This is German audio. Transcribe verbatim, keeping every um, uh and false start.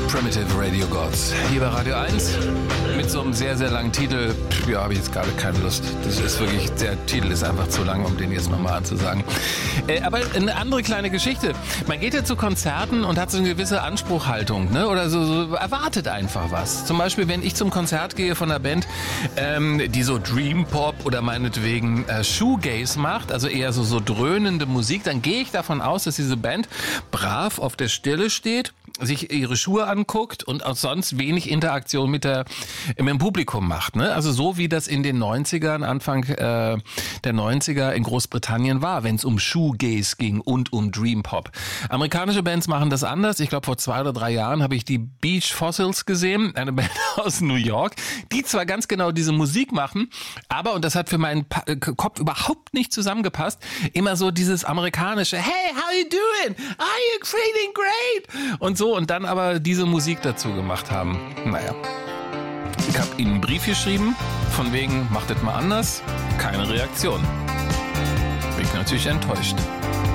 Primitive Radio Gods. Hier bei Radio eins mit so einem sehr, sehr langen Titel. Ja, habe ich jetzt gerade keine Lust. Das ist wirklich, der Titel ist einfach zu lang, um den jetzt nochmal anzusagen. Äh, aber eine andere kleine Geschichte. Man geht ja zu Konzerten und hat so eine gewisse Anspruchhaltung, ne? Oder so, so erwartet einfach was. Zum Beispiel, wenn ich zum Konzert gehe von einer Band, ähm, die so Dream Pop oder meinetwegen äh, Shoegaze macht, also eher so, so dröhnende Musik, dann gehe ich davon aus, dass diese Band brav auf der Stelle steht, sich ihre Schuhe anguckt und auch sonst wenig Interaktion mit, der, mit dem Publikum macht. Ne? Also so wie das in den neunzigern, Anfang äh, der neunziger in Großbritannien war, wenn es um Shoegaze ging und um Dream Pop. Amerikanische Bands machen das anders. Ich glaube, vor zwei oder drei Jahren habe ich die Beach Fossils gesehen, eine Band aus New York, die zwar ganz genau diese Musik machen, aber, und das hat für meinen pa- Kopf überhaupt nicht zusammengepasst, immer so dieses amerikanische, hey, how you doing? Are you feeling great? Und so, und dann aber diese Musik dazu gemacht haben. Naja. Ich habe ihnen einen Brief geschrieben, von wegen, macht das mal anders. Keine Reaktion. Bin ich natürlich enttäuscht.